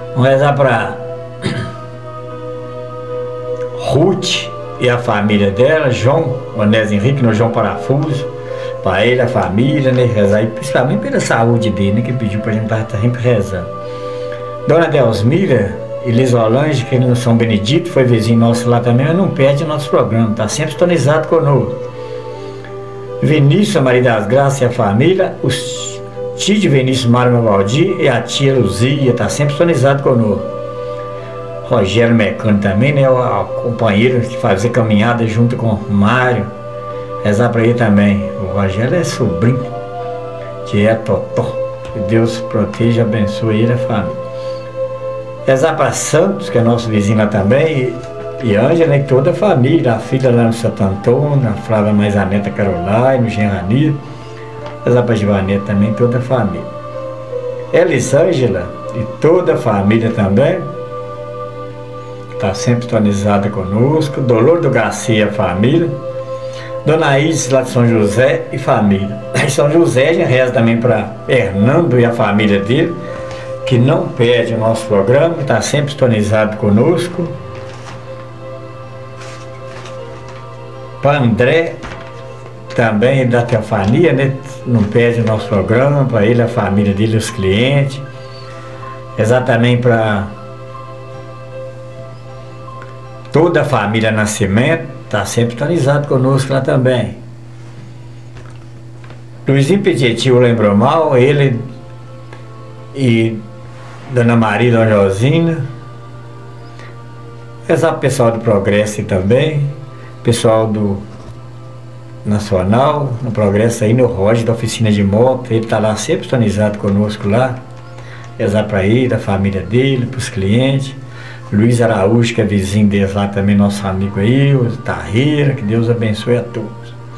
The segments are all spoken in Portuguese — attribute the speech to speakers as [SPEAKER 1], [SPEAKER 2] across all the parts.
[SPEAKER 1] Vamos rezar para Ruth e a família dela, João Onésio Henrique, no João Parafuso, para ele, a família, né? Rezar aí, principalmente pela saúde dele, né? Que pediu para a gente estar sempre rezando. Dona Delmira e Lisolange, que no São Benedito, foi vizinho nosso lá também, mas não perde o nosso programa, está sempre sintonizado conosco. Vinícius, Maria das Graças e a família, os tio de Vinícius, Mário Valdir e a tia Luzia, está sempre sintonizado conosco. Rogério Mecânico também, né? O companheiro que fazia caminhada junto com o Mário. Rezar para ele também. O Rogério é sobrinho de Totó. Que Deus proteja, abençoe ele e a família. Rezar para Santos, que é nosso vizinho lá também, e Ângela e toda a família, a filha lá no Santo Antônio, a Flávia mais a neta Caroline, o Gerani. Rezar para Givaneta também, toda a família. Elisângela e toda a família também, está sempre sintonizada conosco. Dolor do Garcia, a família. Dona Isis lá de São José e família. Em São José a gente reza também para Hernando e a família dele, que não perde o nosso programa, está sempre sintonizado conosco. Para André também da Teofania, né? Não perde o nosso programa, para ele, a família dele, os clientes. Exatamente para toda a família Nascimento, está sempre sintonizado conosco lá também. Luizinho Petitinho lembrou mal, ele e Dona Maria e Dona Josina. Rezar pro pessoal do Progresso também, pessoal do Nacional, no Progresso aí, no Roger da oficina de moto, ele está lá sempre sintonizado conosco lá. Rezar para ele, da família dele, para os clientes. Luiz Araújo, que é vizinho deles lá também, nosso amigo aí, o Tarreira, que Deus abençoe a todos.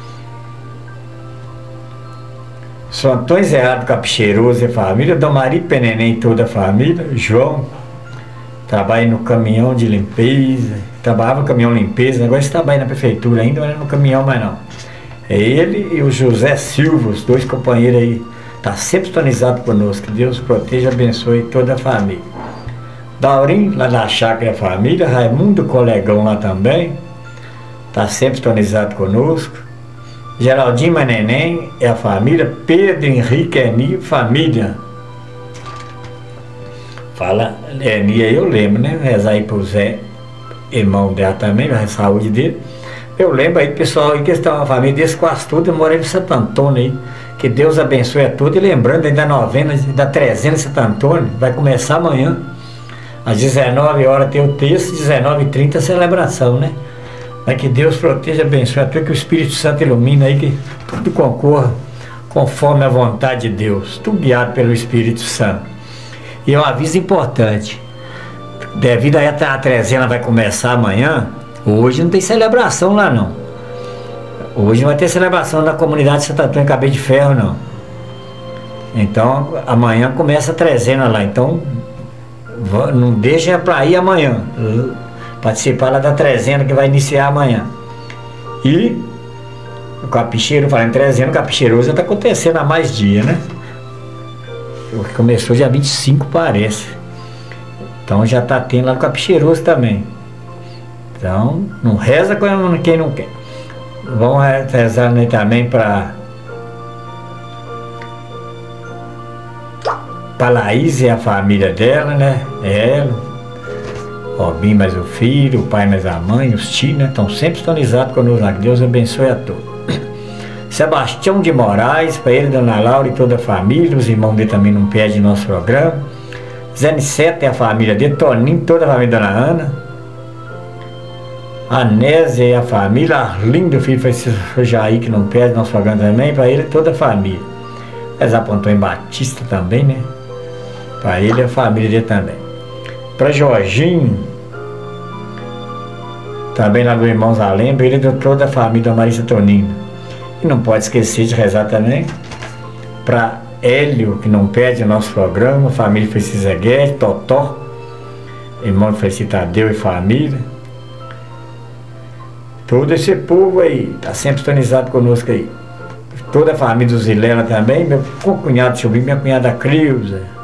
[SPEAKER 1] São Antônio Zé do Capicheiroso e a família, Dom Maria Peneném e toda a família, João, trabalha no caminhão de limpeza, trabalhava no caminhão limpeza, agora está trabalha na prefeitura ainda, mas não é no caminhão mais não. É ele e o José Silva, os dois companheiros aí, está sempre sintonizado conosco, que Deus proteja e abençoe toda a família. Daurinho, lá da Chácara e a família, Raimundo, colegão lá também, está sempre sintonizado conosco. Geraldinho Maneném e a família, Pedro Henrique Eni, família. Fala, Eni aí eu lembro, né? Rezar aí pro Zé, irmão dela também, a saúde dele. Eu lembro aí, pessoal, aí que estão a família desse quase tudo, eu moro aí no Santo Antônio aí. Que Deus abençoe a todos. E lembrando aí da novena, da trezena de Santo Antônio, vai começar amanhã. Às 19 horas tem o texto, 19h30 a celebração, né? Mas que Deus proteja, abençoe a todos, que o Espírito Santo ilumina aí, que tudo concorra conforme a vontade de Deus, tudo guiado pelo Espírito Santo. E é um aviso importante, devido a a trezena vai começar amanhã, hoje não tem celebração lá não. Hoje não vai ter celebração na comunidade de Santo Antônio Cabeça de Ferro não. Então amanhã começa a trezena lá, então não deixa para ir amanhã, participar lá da trezena que vai iniciar amanhã. E o Capicheiro, falando em trezena, o Capicheiroso já está acontecendo há mais dias, né? Começou dia 25, parece. Então já está tendo lá no Capicheiroso também. Então não reza com quem não quer. Vamos rezar também para Laís e a família dela, né? Ela, Robinho mais o filho, o pai mais a mãe, os tios, né? Estão sempre sintonizados conosco lá. Que Deus abençoe a todos. Sebastião de Moraes, para ele, Dona Laura e toda a família, os irmãos dele também não perdem nosso programa. Zé Niceta e a família dele, Toninho, toda a família da Dona Ana. Anésia e a família, Arlindo, filho Francisco Jair, que não perde nosso programa também, para ele e toda a família. Mas apontou em Batista também, né? Para ele e a família dele também. Para Jorginho, também lá do Irmãos Alembra, ele e toda a família da Marisa Tonino. E não pode esquecer de rezar também para Hélio, que não perde o nosso programa, família Francisca Guedes, Totó, irmão Francisco Tadeu e família. Todo esse povo aí, está sempre sintonizado conosco aí. Toda a família do Zilela também, meu cunhado sobrinho, minha cunhada Creuza.